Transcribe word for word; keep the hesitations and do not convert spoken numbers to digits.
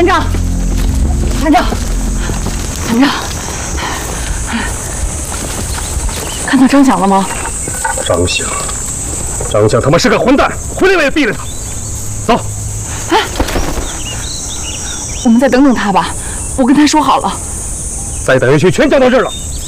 长，团长，团长，看到张响了吗？ 张响，张响他妈是个混蛋，回来我也毙了他。走。 哎，我们再等等他吧，我跟他说好了。 再等一群全叫到这儿了。